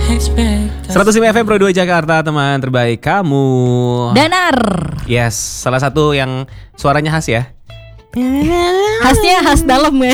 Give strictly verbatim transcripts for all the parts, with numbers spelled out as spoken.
seratus lima F M Pro dua Jakarta, teman terbaik kamu. Danar. Yes, salah satu yang suaranya khas ya. Khasnya khas dalam ya.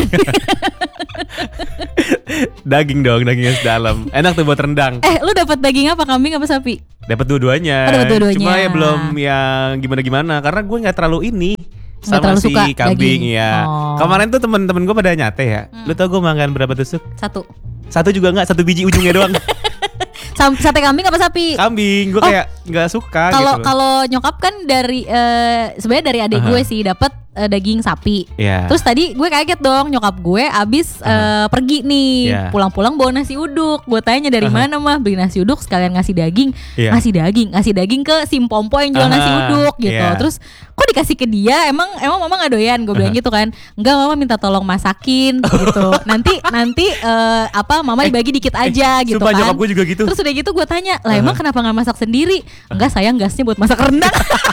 Daging dong, daging khas dalam. Enak tuh buat rendang. Eh, lu dapat daging apa, kambing apa sapi? Dapat dua-duanya. Oh, dapat dua-duanya. Cuma ya belum yang gimana-gimana karena gue nggak terlalu ini sama terlalu si suka kambing daging. ya. Oh. Kemarin tuh temen-temen gue pada nyate ya. Hmm. Lu tau gue makan berapa tusuk? Satu. Satu juga nggak, satu biji ujungnya doang. Sam- Sate kambing apa sapi? Kambing, gue Oh. kayak nggak suka Kalau gitu. kalau nyokap kan dari eh, sebenarnya dari adik Aha. gue sih dapat eh, daging sapi. Iya. Terus tadi gue kaget dong, nyokap gue abis eh, pergi nih, Iya. pulang-pulang bawa nasi uduk. Gue tanya dari Aha. mana mah, beli nasi uduk sekalian ngasih daging, Iya. ngasih daging, ngasih daging ke Simpompo yang jual Aha. nasi uduk gitu. Iya. Terus kok dikasih ke dia? Emang emang mama nggak doyan? Gue bilang Aha. gitu kan. Enggak, mama minta tolong masakin gitu. Nanti nanti eh, apa mama dibagi dikit aja gitu Sumpah kan. nyokap gue juga gitu. Terus udah gitu gue tanya, lah emang kenapa gak masak sendiri? Enggak sayang, gasnya buat masak rendang.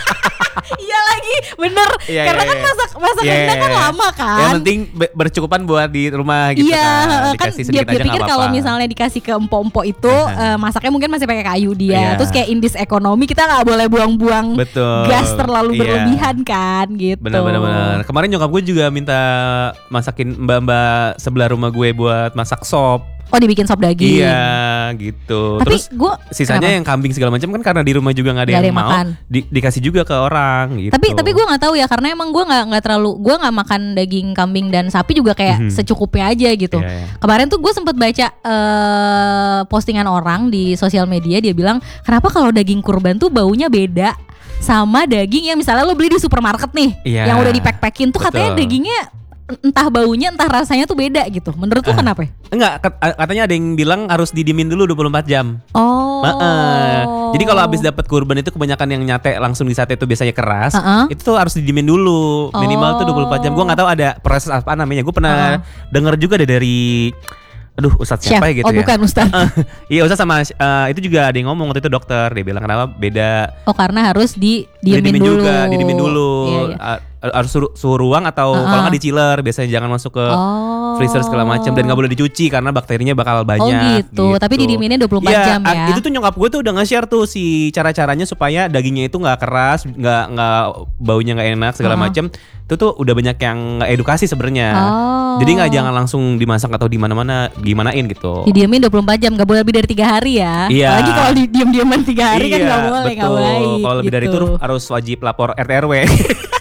Iya lagi, bener. Iya, Karena iya, kan iya. masak masak Iya, rendang kan iya, iya. lama kan. Yang penting be- bercukupan buat di rumah gitu Iya, kan. kan Dikasih dia, sedikit dia aja pikir nggak kalau apa-apa. misalnya dikasih ke empo-empo itu eh, masaknya mungkin masih pakai kayu dia. Iya. Terus kayak indis ekonomi kita nggak boleh buang-buang Betul. gas terlalu Iya. berlebihan kan gitu. Benar-benar. Kemarin nyokap gue juga minta masakin mbak-mbak sebelah rumah gue buat masak sop. Oh, dibikin sop daging. Iya, gitu. Tapi Terus gue sisanya yang kambing segala macam kan karena di rumah juga nggak ada Nggak yang, ada yang mau, makan. di- dikasih juga ke orang gitu. Tapi tapi gue nggak tahu ya, karena emang gue nggak nggak terlalu gue nggak makan daging kambing dan sapi juga kayak Mhm. secukupnya aja gitu. Iya, iya. Kemarin tuh gue sempet baca eh, postingan orang di sosial media, dia bilang kenapa kalau daging kurban tuh baunya beda sama daging yang misalnya lo beli di supermarket nih, Iya. yang udah dipack-packin tuh katanya Betul. dagingnya entah baunya entah rasanya tuh beda gitu. Menurut lo Ah. kenapa? Ya? Enggak, kat- katanya ada yang bilang harus didiemin dulu dua puluh empat jam. Oh. Heeh. Jadi kalau habis dapat kurban itu kebanyakan yang nyate langsung di sate itu biasanya keras. Heeh. Itu tuh harus didiemin dulu minimal tuh dua puluh empat jam. Gua nggak tahu ada proses apa namanya. Gue pernah denger juga deh dari aduh Ustadz Chef. siapa ya gitu Oh ya. bukan Ustadz. Iya Ustadz sama eh, itu juga ada yang ngomong waktu itu dokter. Dia bilang kenapa beda. Oh karena harus di diemin Didiemin dulu. juga, didiemin dulu. Iya, iya. A- harus suhu, suhu ruang atau Uh-uh. kalau nggak di chiller. Biasanya jangan masuk ke Oh. freezer segala macam dan nggak boleh dicuci karena bakterinya bakal banyak. gitu. Tapi didieminnya dua puluh empat Iya, jam ya. a- Itu tuh nyokap gue tuh udah nge-share tuh si cara-caranya supaya dagingnya itu nggak keras, nggak nggak baunya nggak enak segala Uh-uh. macam. Itu tuh udah banyak yang edukasi sebenarnya. Oh. Jadi nggak jangan langsung dimasak atau di mana-mana gimanain gitu. Didiemin dua puluh empat jam, gak boleh lebih dari tiga hari ya. Iya. Apalagi kalau di diem-dieman tiga hari kan Iya, gak boleh, gak betul. baik Kalau lebih dari gitu. itu harus wajib lapor R T R W.